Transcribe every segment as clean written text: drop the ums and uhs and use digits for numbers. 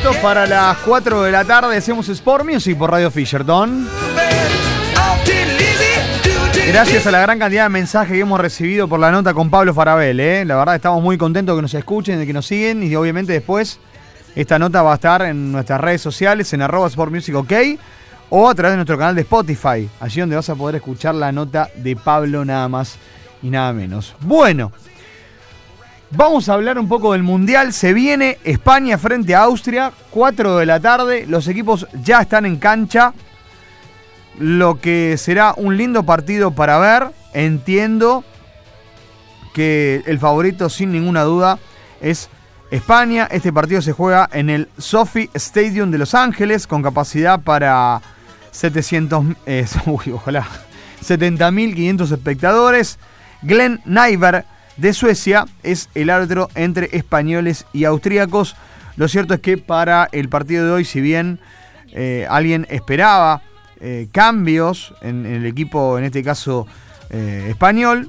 minutos para las 4 de la tarde. Hacemos Sport Music por Radio Fisherton. Gracias a la gran cantidad de mensajes que hemos recibido por la nota con Pablo Farabel, La verdad estamos muy contentos de que nos escuchen, de que nos siguen. Y obviamente después esta nota va a estar en nuestras redes sociales, en @sportmusicok, o a través de nuestro canal de Spotify, allí donde vas a poder escuchar la nota de Pablo nada más y nada menos. Bueno, vamos a hablar un poco del Mundial. Se viene España frente a Austria, 4 de la tarde. Los equipos ya están en cancha. Lo que será un lindo partido para ver. Entiendo que el favorito sin ninguna duda es España. Este partido se juega en el SoFi Stadium de Los Ángeles con capacidad para 70.500 espectadores. Glenn Nyberg de Suecia es el árbitro entre españoles y austríacos. Lo cierto es que para el partido de hoy, si bien alguien esperaba cambios en el equipo, en este caso español,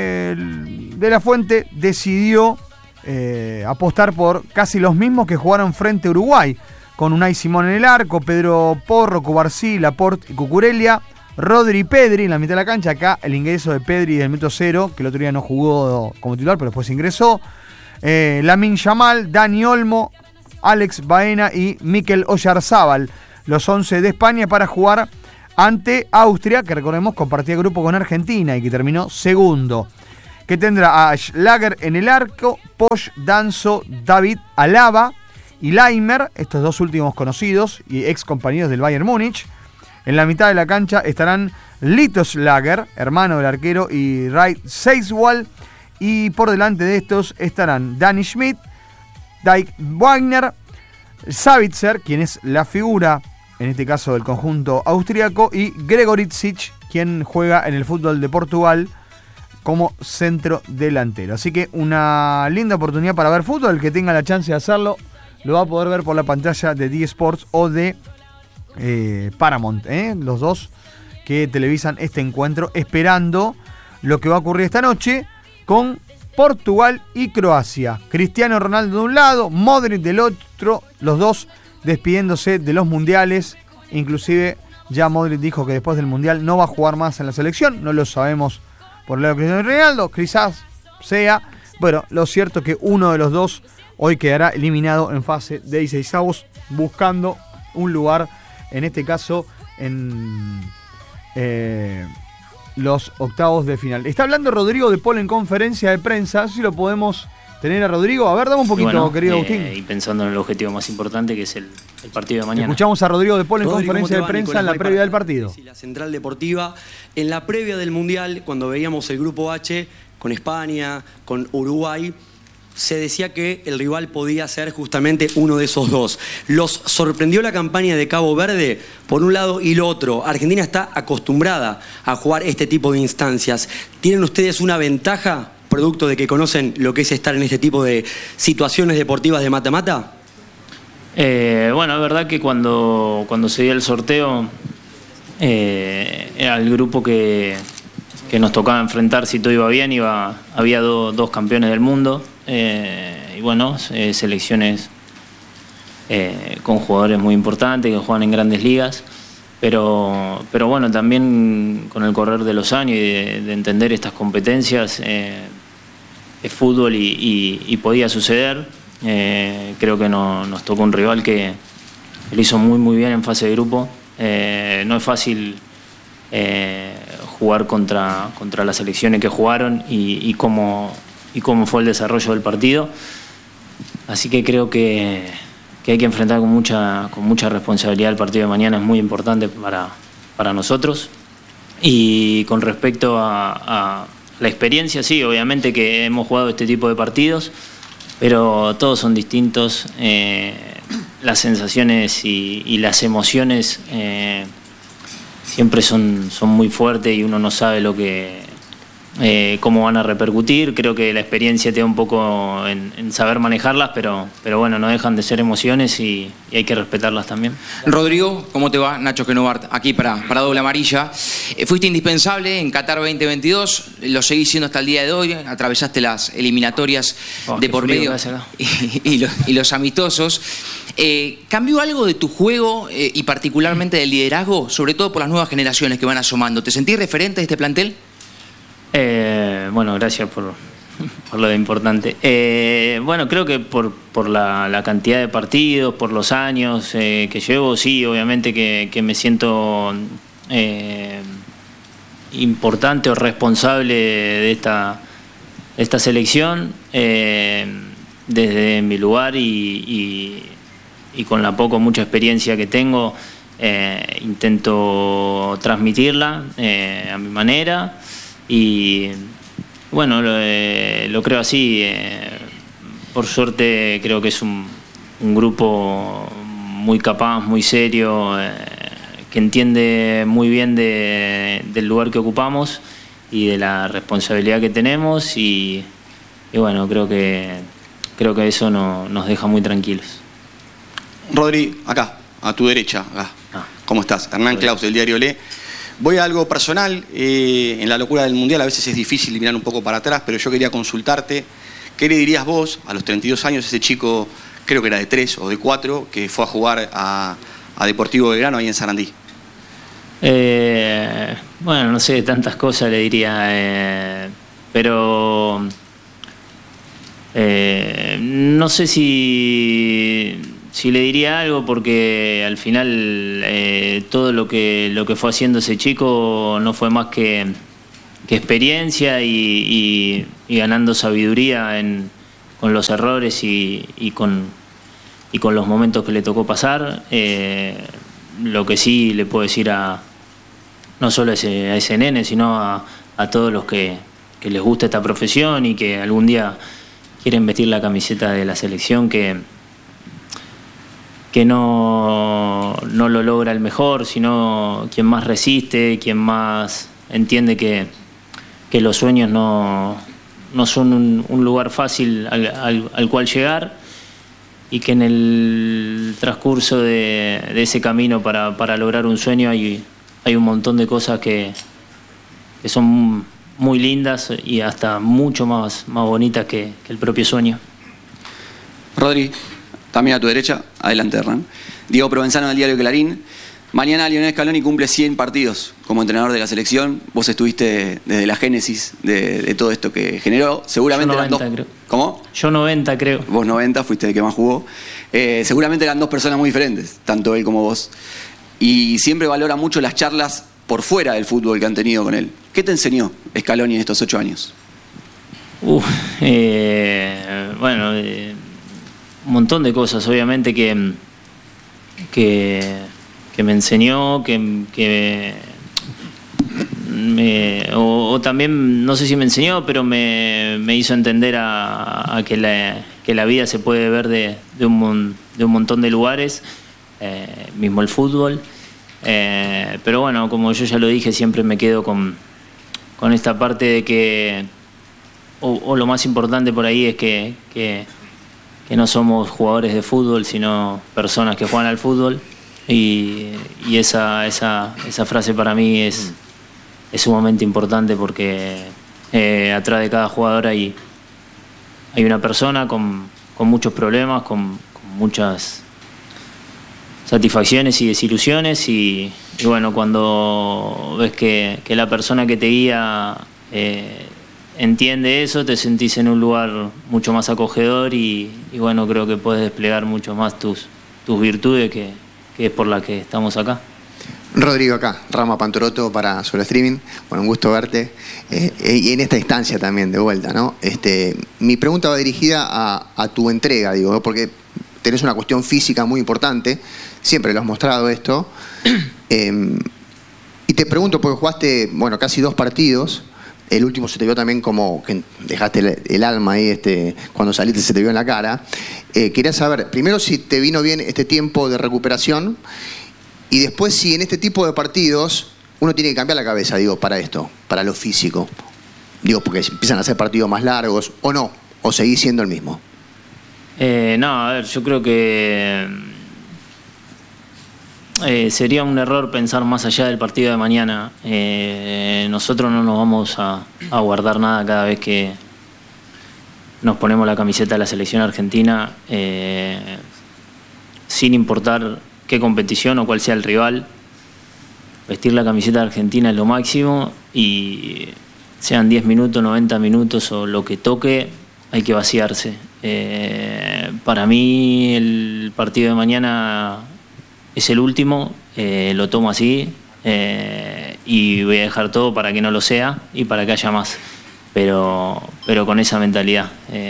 De la Fuente decidió apostar por casi los mismos que jugaron frente a Uruguay, con Unai Simón en el arco, Pedro Porro, Cubarsí, Laporte y Cucurella, Rodri y Pedri en la mitad de la cancha. Acá el ingreso de Pedri del minuto 0, que el otro día no jugó como titular, pero después ingresó. Lamine Yamal, Dani Olmo, Alex Baena y Mikel Oyarzábal, los 11 de España para jugar ante Austria, que recordemos compartía grupo con Argentina y que terminó segundo. Que tendrá a Schlager en el arco, Posch, Danso, David Alaba y Laimer, estos dos últimos conocidos y ex compañeros del Bayern Múnich. En la mitad de la cancha estarán Lito Schlager, hermano del arquero, y Ray Seiswald. Y por delante de estos estarán Danny Schmidt, Dijk Wagner, Savitzer, quien es la figura, en este caso del conjunto austríaco, y Gregoricic, quien juega en el fútbol de Portugal como centro delantero. Así que una linda oportunidad para ver fútbol. El que tenga la chance de hacerlo lo va a poder ver por la pantalla de D Sports o de Paramount, los dos que televisan este encuentro, esperando lo que va a ocurrir esta noche con Portugal y Croacia. Cristiano Ronaldo de un lado, Modric del otro, los dos despidiéndose de los mundiales. Inclusive ya Modric dijo que después del mundial no va a jugar más en la selección. No lo sabemos por el lado de Cristiano Ronaldo, quizás sea. Bueno, lo cierto es que uno de los dos hoy quedará eliminado en fase de 16avos, buscando un lugar, en este caso en los octavos de final. Está hablando Rodrigo de Paul en conferencia de prensa. Si lo podemos tener a Rodrigo. A ver, dame un poquito, querido Agustín. Y pensando en el objetivo más importante, que es el partido de mañana. Escuchamos a Rodrigo de Paul en conferencia de prensa en la previa del partido. La Central Deportiva, en la previa del Mundial, cuando veíamos el grupo H con España, con Uruguay, se decía que el rival podía ser justamente uno de esos dos. ¿Los sorprendió la campaña de Cabo Verde? Por un lado y lo otro. Argentina está acostumbrada a jugar este tipo de instancias. ¿Tienen ustedes una ventaja, producto de que conocen lo que es estar en este tipo de situaciones deportivas de mata-mata? Bueno, es verdad que cuando se dio el sorteo, era el grupo que nos tocaba enfrentar. Si todo iba bien, había dos campeones del mundo. Y bueno, selecciones con jugadores muy importantes que juegan en grandes ligas, pero bueno, también con el correr de los años y de entender estas competencias, es fútbol y podía suceder. Creo que nos tocó un rival que lo hizo muy bien en fase de grupo. No es fácil jugar contra las selecciones que jugaron y cómo fue el desarrollo del partido. Así que creo que hay que enfrentar con mucha responsabilidad el partido de mañana. Es muy importante para nosotros. Y con respecto a la experiencia, sí, obviamente que hemos jugado este tipo de partidos, pero todos son distintos. Las sensaciones y las emociones siempre son muy fuertes, y uno no sabe lo que cómo van a repercutir. Creo que la experiencia te da un poco en saber manejarlas, pero bueno, no dejan de ser emociones y hay que respetarlas también. Rodrigo, ¿cómo te va? Nacho Genovart, aquí para Doble Amarilla. Fuiste indispensable en Qatar 2022, lo seguís siendo hasta el día de hoy, atravesaste las eliminatorias de por medio y los amistosos. ¿Cambió algo de tu juego y particularmente del liderazgo, sobre todo por las nuevas generaciones que van asomando? ¿Te sentís referente de este plantel? Bueno, gracias por lo de importante. Bueno, creo que por la cantidad de partidos, por los años que llevo, sí, obviamente que me siento importante o responsable de esta selección desde mi lugar y con la mucha experiencia que tengo, intento transmitirla a mi manera. Y bueno, lo creo así. Por suerte creo que es un grupo muy capaz, muy serio, que entiende muy bien del lugar que ocupamos y de la responsabilidad que tenemos. Y bueno, creo que eso nos deja muy tranquilos. Rodri, acá, a tu derecha. Acá. ¿Cómo estás? Hernán Claus, del diario Le. Voy a algo personal. En la locura del Mundial a veces es difícil mirar un poco para atrás, pero yo quería consultarte. ¿Qué le dirías vos a los 32 años, ese chico, creo que era de 3 o de 4, que fue a jugar a Deportivo Belgrano ahí en Sarandí? Bueno, no sé, tantas cosas le diría, pero no sé si le diría algo, porque al final todo lo que fue haciendo ese chico no fue más que experiencia y ganando sabiduría con los errores y con los momentos que le tocó pasar. Lo que sí le puedo decir no solo a ese nene, sino a todos los que les gusta esta profesión y que algún día quieren vestir la camiseta de la selección, que no lo logra el mejor, sino quien más resiste, quien más entiende que los sueños no son un lugar fácil al cual llegar, y que en el transcurso de ese camino para lograr un sueño hay un montón de cosas que son muy lindas y hasta mucho más bonitas que el propio sueño. Rodri, también a tu derecha, adelante Hernán. Diego Provenzano del diario Clarín. Mañana Lionel Scaloni cumple 100 partidos como entrenador de la selección. Vos estuviste desde la génesis de todo esto que generó. Seguramente yo 90, eran dos. Creo. ¿Cómo? Yo 90, creo. Vos 90, fuiste el que más jugó. Seguramente eran dos personas muy diferentes, tanto él como vos. Y siempre valora mucho las charlas por fuera del fútbol que han tenido con él. ¿Qué te enseñó Scaloni en estos 8 años? Bueno, un montón de cosas, obviamente, que me enseñó, o también, no sé si me enseñó, pero me hizo entender a que la vida se puede ver de un montón de lugares, mismo el fútbol. Pero bueno, como yo ya lo dije, siempre me quedo con esta parte de que, o lo más importante por ahí es que no somos jugadores de fútbol, sino personas que juegan al fútbol. Y esa frase para mí es sumamente importante, porque atrás de cada jugador hay una persona con muchos problemas, con muchas satisfacciones y desilusiones, y bueno, cuando ves que la persona que te guía entiende eso, te sentís en un lugar mucho más acogedor y bueno, creo que puedes desplegar mucho más tus virtudes, que es por la que estamos acá. Rodrigo, acá, Rama Pantoroto para Solo Streaming. Bueno, un gusto verte. Y en esta instancia también, de vuelta, ¿no? Mi pregunta va dirigida a tu entrega, digo, ¿no? Porque tenés una cuestión física muy importante, siempre lo has mostrado esto. Y te pregunto, porque jugaste, bueno, casi 2 partidos. El último se te vio también como que dejaste el alma ahí, cuando saliste se te vio en la cara. Quería saber, primero, si te vino bien este tiempo de recuperación, y después si en este tipo de partidos uno tiene que cambiar la cabeza, digo, para esto, para lo físico. Digo, porque empiezan a ser partidos más largos, o no, o seguís siendo el mismo. No, a ver, yo creo que sería un error pensar más allá del partido de mañana. Nosotros no nos vamos a guardar nada cada vez que nos ponemos la camiseta de la selección argentina, sin importar qué competición o cuál sea el rival. Vestir la camiseta de Argentina es lo máximo, y sean 10 minutos, 90 minutos o lo que toque, hay que vaciarse. Para mí el partido de mañana es el último, lo tomo así, y voy a dejar todo para que no lo sea y para que haya más, pero con esa mentalidad,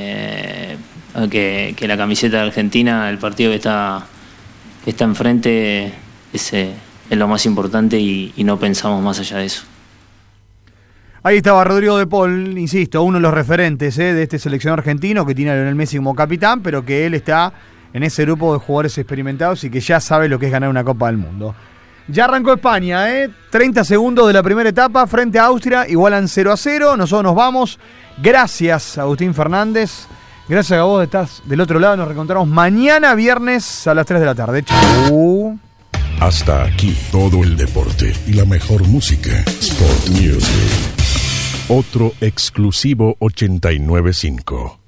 que la camiseta de Argentina, el partido que está enfrente, es lo más importante, y no pensamos más allá de eso. Ahí estaba Rodrigo de Paul, insisto, uno de los referentes de este seleccionado argentino, que tiene a Lionel Messi como capitán, pero que él está en ese grupo de jugadores experimentados y que ya sabe lo que es ganar una Copa del Mundo. Ya arrancó España, 30 segundos de la primera etapa frente a Austria, igualan 0-0, nosotros nos vamos. Gracias, Agustín Fernández, gracias a vos, estás del otro lado, nos reencontramos mañana viernes a las 3 de la tarde. Chau. Hasta aquí todo el deporte y la mejor música. Sport Music. Otro exclusivo 89.5.